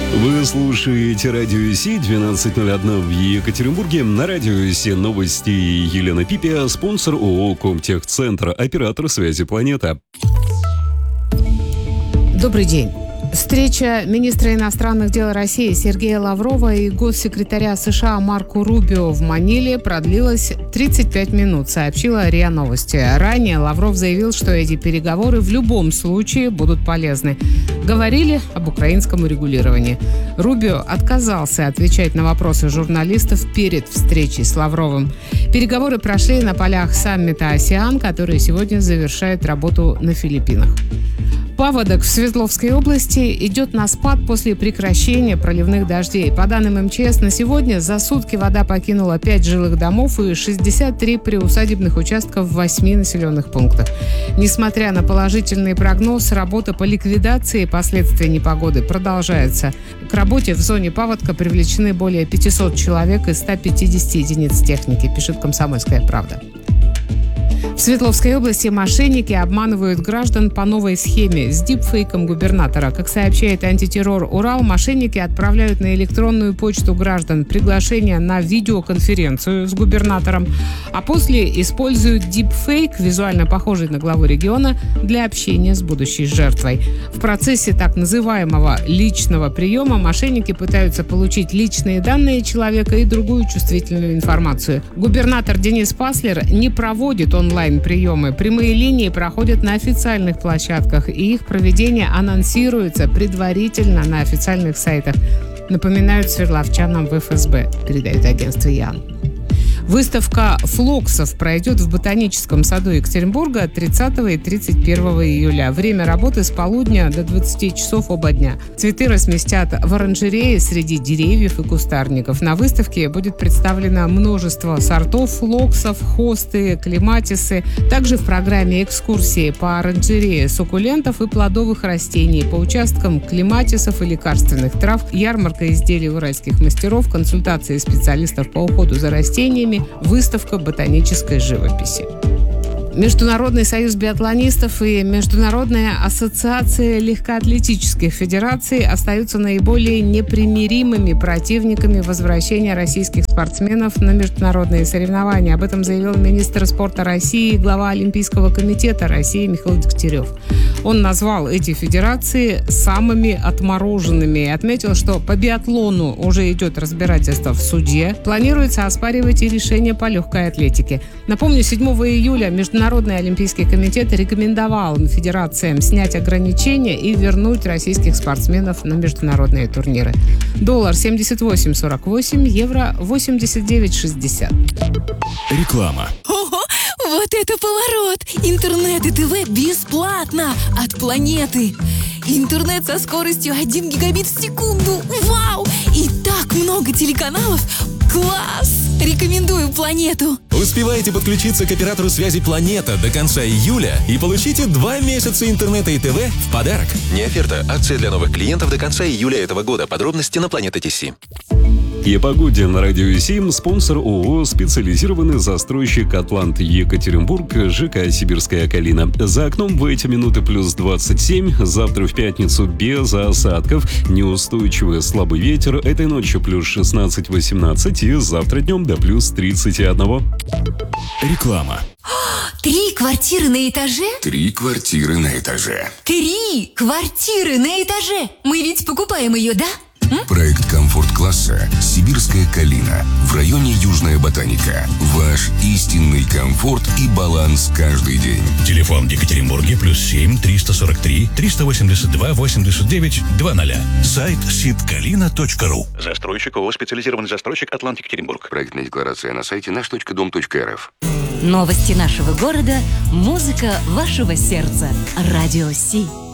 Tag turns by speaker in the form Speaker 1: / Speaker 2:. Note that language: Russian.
Speaker 1: Вы слушаете Радио Си, 12:01 в Екатеринбурге. На Радио Си новости Елена Пипия, спонсор ООО «Комтехцентр», оператор связи «Планета».
Speaker 2: Добрый день. Встреча министра иностранных дел России Сергея Лаврова и госсекретаря США Марко Рубио в Маниле продлилась 35 минут, сообщила РИА Новости. Ранее Лавров заявил, что эти переговоры в любом случае будут полезны. Говорили об украинском урегулировании. Рубио отказался отвечать на вопросы журналистов перед встречей с Лавровым. Переговоры прошли на полях саммита «АСЕАН», который сегодня завершает работу на Филиппинах. Паводок в Свердловской области идет на спад после прекращения проливных дождей. По данным МЧС, на сегодня за сутки вода покинула 5 жилых домов и 63 приусадебных участков в 8 населенных пунктах. Несмотря на положительный прогноз, работа по ликвидации последствий непогоды продолжается. К работе в зоне паводка привлечены более 500 человек и 150 единиц техники, пишет «Комсомольская правда». В Свердловской области мошенники обманывают граждан по новой схеме с дипфейком губернатора. Как сообщает антитеррор «Урал», мошенники отправляют на электронную почту граждан приглашение на видеоконференцию с губернатором, а после используют дипфейк, визуально похожий на главу региона, для общения с будущей жертвой. В процессе так называемого личного приема мошенники пытаются получить личные данные человека и другую чувствительную информацию. Губернатор Денис Паслер не проводит онлайн-приемы. Прямые линии проходят на официальных площадках, и их проведение анонсируется предварительно на официальных сайтах, напоминают свердловчанам в ФСБ, передает агентство ЯН. Выставка флоксов пройдет в Ботаническом саду Екатеринбурга 30 и 31 июля. Время работы с полудня до 20 часов оба дня. Цветы разместят в оранжерее среди деревьев и кустарников. На выставке будет представлено множество сортов флоксов, хосты, клематисы. Также в программе экскурсии по оранжерее суккулентов и плодовых растений, по участкам клематисов и лекарственных трав, ярмарка изделий уральских мастеров, консультации специалистов по уходу за растениями, выставка ботанической живописи. Международный союз биатлонистов и Международная ассоциация легкоатлетических федераций остаются наиболее непримиримыми противниками возвращения российских спортсменов на международные соревнования. Об этом заявил министр спорта России и глава Олимпийского комитета России Михаил Дегтярев. Он назвал эти федерации самыми отмороженными и отметил, что по биатлону уже идет разбирательство в суде. Планируется оспаривать и решение по легкой атлетике. Напомню, 7 июля Международный олимпийский комитет рекомендовал федерациям снять ограничения и вернуть российских спортсменов на международные турниры. Доллар 78.48, евро 89.60.
Speaker 3: Реклама.
Speaker 4: Ого, вот это поворот! Интернет и ТВ бесплатно от Планеты. Интернет со скоростью 1 гигабит в секунду. Вау! И так много телеканалов. Класс! Рекомендую Планету.
Speaker 3: Успевайте подключиться к оператору связи «Планета» до конца июля и получите 2 месяца интернета и ТВ в подарок.
Speaker 5: Не оферта. Акция для новых клиентов до конца июля этого года. Подробности на Планета.ТС.
Speaker 1: И о погоде на Радио 7. Спонсор ООО «Специализированный застройщик Атлант Екатеринбург», ЖК «Сибирская Калина». За окном в эти минуты плюс 27. Завтра в пятницу без осадков. Неустойчивый слабый ветер. Этой ночью плюс 16-18. И завтра днем до плюс 31.
Speaker 3: Реклама.
Speaker 4: 3 квартиры на этаже?
Speaker 6: 3 квартиры на этаже.
Speaker 4: 3 квартиры на этаже! Мы ведь покупаем ее, да?
Speaker 6: Проект комфорт-класса «Сибирская Калина» в районе Южная Ботаника. Ваш истинный комфорт и баланс каждый день.
Speaker 7: Телефон в Екатеринбурге +7 343 382 89 00. Сайт sibkalina.ru.
Speaker 5: Застройщик ООО «Специализированный застройщик Атлант Екатеринбург».
Speaker 6: Проектная декларация на сайте наш.дом.рф.
Speaker 8: Новости нашего города, музыка вашего сердца. Радио Си.